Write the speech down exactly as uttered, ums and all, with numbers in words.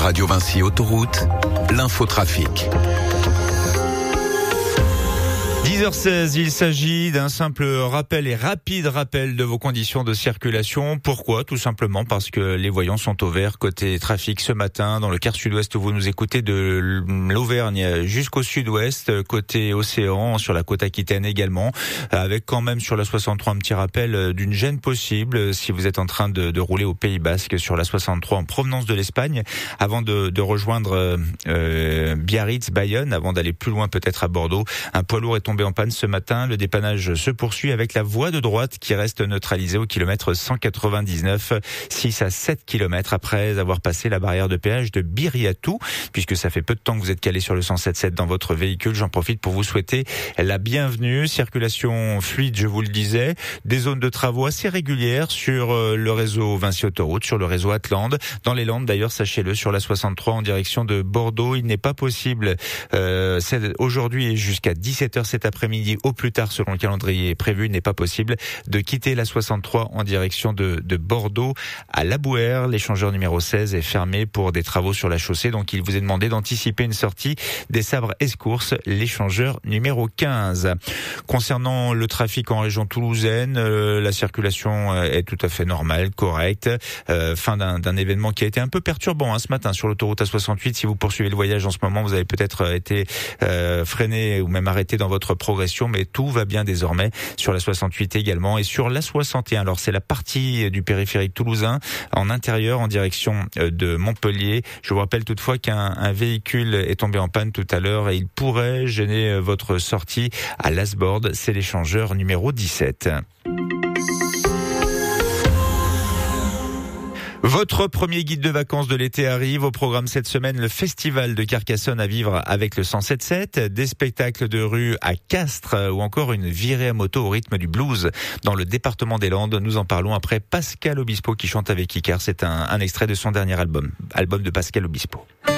Radio Vinci Autoroute, l'infotrafic. dix heures seize, il s'agit d'un simple rappel et rapide rappel de vos conditions de circulation. Pourquoi ? Tout simplement parce que les voyants sont au vert côté trafic ce matin dans le quart sud-ouest où vous nous écoutez, de l'Auvergne jusqu'au sud-ouest, côté océan, sur la côte aquitaine également, avec quand même sur la soixante-trois un petit rappel d'une gêne possible si vous êtes en train de, de rouler au Pays Basque sur la soixante-trois en provenance de l'Espagne, avant de, de rejoindre euh, Biarritz, Bayonne, avant d'aller plus loin peut-être à Bordeaux. Un poids lourd est tombé en panne ce matin. Le dépannage se poursuit avec la voie de droite qui reste neutralisée au kilomètre cent quatre-vingt-dix-neuf, six à sept kilomètres après avoir passé la barrière de péage de Biriatou. Puisque ça fait peu de temps que vous êtes calé sur le cent sept sept dans votre véhicule, j'en profite pour vous souhaiter la bienvenue. Circulation fluide, je vous le disais. Des zones de travaux assez régulières sur le réseau Vinci Autoroute, sur le réseau Atlande. Dans les Landes d'ailleurs, sachez-le, sur la soixante-trois en direction de Bordeaux, il n'est pas possible euh, aujourd'hui et jusqu'à dix-sept heures cet après-midi au plus tard selon le calendrier prévu, il n'est pas possible de quitter la soixante-trois en direction de, de Bordeaux à Labouhère. L'échangeur numéro seize est fermé pour des travaux sur la chaussée, donc il vous est demandé d'anticiper une sortie des Sabres Escourses, l'échangeur numéro quinze. Concernant le trafic en région toulousaine, euh, la circulation est tout à fait normale, correcte. Euh, fin d'un, d'un événement qui a été un peu perturbant hein, ce matin sur l'autoroute A soixante-huit. Si vous poursuivez le voyage en ce moment, vous avez peut-être été euh, freiné ou même arrêté dans votre progression, mais tout va bien désormais sur la soixante-huit également et sur la soixante et un. Alors c'est la partie du périphérique toulousain en intérieur en direction de Montpellier. Je vous rappelle toutefois qu'un un véhicule est tombé en panne tout à l'heure et il pourrait gêner votre sortie à Lasborde. C'est l'échangeur numéro dix-sept. Votre premier guide de vacances de l'été arrive. Au programme cette semaine, le festival de Carcassonne à vivre avec le cent sept sept, des spectacles de rue à Castres ou encore une virée à moto au rythme du blues dans le département des Landes. Nous en parlons après Pascal Obispo qui chante avec Icar. C'est un, un extrait de son dernier album, album de Pascal Obispo.